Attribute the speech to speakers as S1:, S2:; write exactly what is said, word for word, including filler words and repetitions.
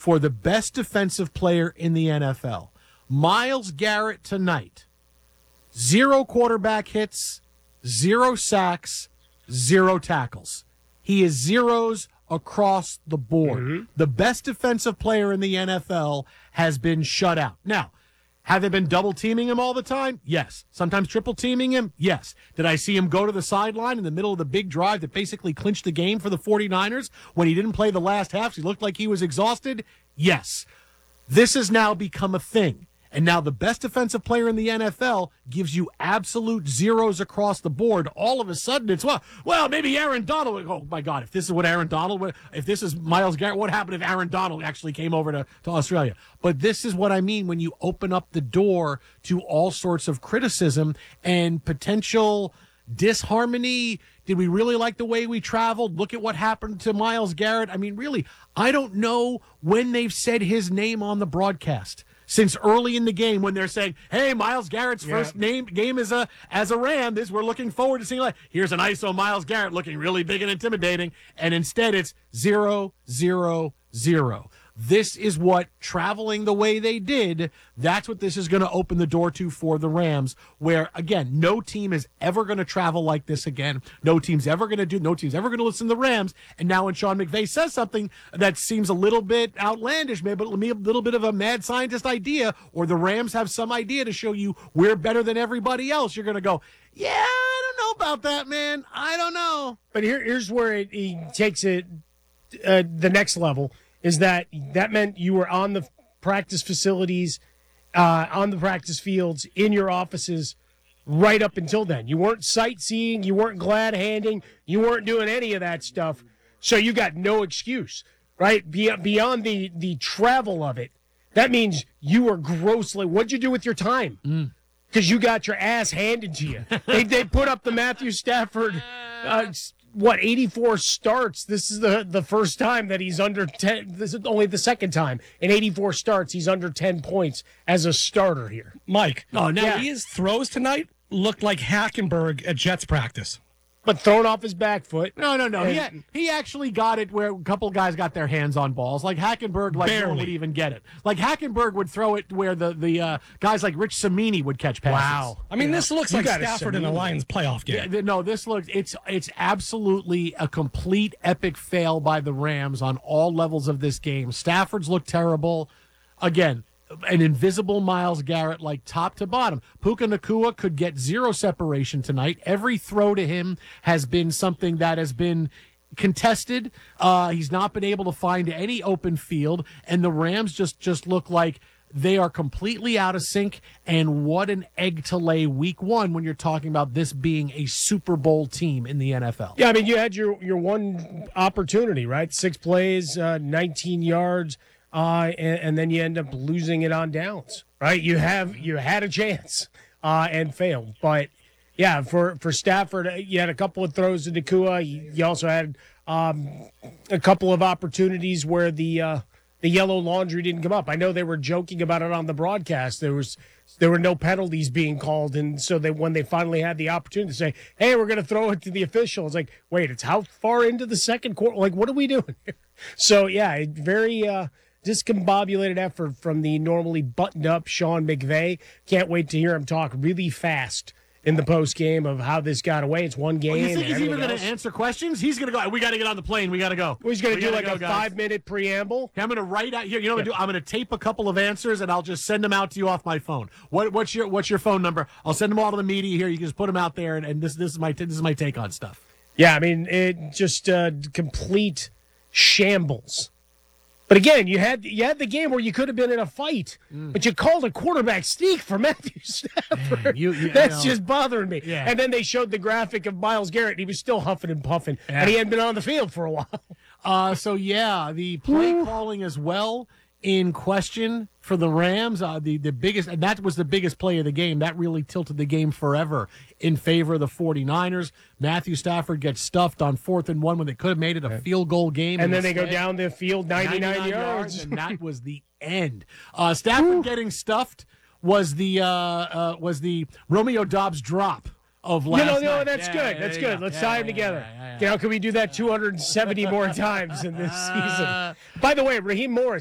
S1: for the best defensive player in the N F L. Myles Garrett tonight, zero quarterback hits, zero sacks, zero tackles. He is zeros across the board. Mm-hmm. The best defensive player in the N F L has been shut out. Now, have they been double teaming him all the time? Yes. Sometimes triple teaming him? Yes. Did I see him go to the sideline in the middle of the big drive that basically clinched the game for the 49ers when he didn't play the last half? He looked like he was exhausted? Yes. This has now become a thing. And now the best defensive player in the N F L gives you absolute zeros across the board. All of a sudden, it's, well, well, maybe Aaron Donald. Oh, my God, if this is what Aaron Donald, if this is Myles Garrett, what happened if Aaron Donald actually came over to, to Australia? But this is what I mean when you open up the door to all sorts of criticism and potential disharmony. Did we really like the way we traveled? Look at what happened to Myles Garrett. I mean, really, I don't know when they've said his name on the broadcast. Since early in the game when they're saying, hey, Myles Garrett's yeah. first name game as a as a Ram, this we're looking forward to seeing. Like, here's an I S O Myles Garrett looking really big and intimidating. And instead it's zero, zero, zero. This is what traveling the way they did, that's what this is going to open the door to for the Rams, where, again, no team is ever going to travel like this again. No team's ever going to do, no team's ever going to listen to the Rams. And now when Sean McVay says something that seems a little bit outlandish, maybe a little bit of a mad scientist idea, or the Rams have some idea to show you we're better than everybody else, you're going to go, yeah, I don't know about that, man. I don't know.
S2: But here, here's where it, he takes it uh, the next level. Is that that meant you were on the practice facilities, uh, on the practice fields, in your offices right up until then. You weren't sightseeing. You weren't glad-handing. You weren't doing any of that stuff. So you got no excuse, right? Be- beyond the, the travel of it, that means you were grossly – what'd you do with your time? Because mm. you got your ass handed to you. they, they put up the Matthew Stafford uh, – what, eighty-four starts. This is the, the first time that he's under ten. This is only the second time. In eighty-four starts, he's under ten points as a starter here.
S3: Mike,
S1: oh, now
S3: yeah. his throws tonight looked like Hackenberg at Jets practice.
S2: But thrown off his back foot.
S1: No, no, no. And he, he actually got it where a couple guys got their hands on balls. Like Hackenberg, like no one would even get it. Like Hackenberg would throw it where the, the uh, guys like Rich Samini would catch passes.
S3: Wow. I mean, you this know? looks you like Stafford in a Lions playoff game.
S1: Yeah, no, this looks, it's, it's absolutely a complete epic fail by the Rams on all levels of this game. Stafford's looked terrible. Again, an invisible Myles Garrett, like top to bottom. Puka Nacua could get zero separation tonight. Every throw to him has been something that has been contested. Uh, he's not been able to find any open field, and the Rams just, just look like they are completely out of sync. And what an egg to lay week one when you're talking about this being a Super Bowl team in the N F L.
S2: Yeah, I mean, you had your, your one opportunity, right? Six plays, uh, nineteen yards. Uh, and, and then you end up losing it on downs, right? You have you had a chance uh, and failed. But, yeah, for, for Stafford, you had a couple of throws to Nacua. You, you also had um, a couple of opportunities where the uh, the yellow laundry didn't come up. I know they were joking about it on the broadcast. There was there were no penalties being called, and so they when they finally had the opportunity to say, hey, we're going to throw it to the official, it's like, wait, it's how far into the second quarter? Like, what are we doing here? So, yeah, very uh, – discombobulated effort from the normally buttoned-up Sean McVay. Can't wait to hear him talk really fast in the post game of how this got away. It's one game.
S1: Well, you think he's even going to answer questions? He's going to go. We got to get on the plane. We got to go.
S2: Well, he's going to do like go, a guys. five-minute preamble.
S1: I'm going to write out here. You know what yeah. I'm going to do? I'm going to tape a couple of answers and I'll just send them out to you off my phone. What, what's your What's your phone number? I'll send them all to the media here. You can just put them out there, and, and this this is my this is my take on stuff.
S2: Yeah, I mean, it just uh, complete shambles. But again, you had you had the game where you could have been in a fight, mm. but you called a quarterback sneak for Matthew Stafford. Man, you, you, That's you know, just bothering me.
S1: Yeah.
S2: And then they showed the graphic of Myles Garrett, and he was still huffing and puffing, yeah. and he hadn't been on the field for a while.
S1: Uh, so, yeah, the play calling as well in question for the Rams. Uh, the, the biggest, and that was the biggest play of the game. That really tilted the game forever in favor of the 49ers. Matthew Stafford gets stuffed on fourth and one when they could have made it a field goal game.
S2: And then they go down the field ninety-nine, ninety-nine yards.
S1: yards. And that was the end. Uh, Stafford getting stuffed was the uh, uh, was the Romeo Doubs drop of last
S2: you know, no,
S1: night.
S2: that's
S1: yeah,
S2: good.
S1: Yeah,
S2: that's
S1: yeah,
S2: good.
S1: yeah,
S2: Let's
S1: yeah,
S2: tie
S1: yeah,
S2: them together.
S1: Yeah, yeah, yeah.
S2: You know, can we do that two hundred seventy more times in this season? By the way, Raheem Morris.